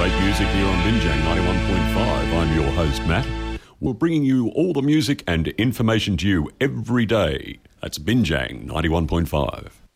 great music here on Binjang 91.5. I'm your host, Matt. We're bringing you all the music and information to you every day. That's Binjang 91.5.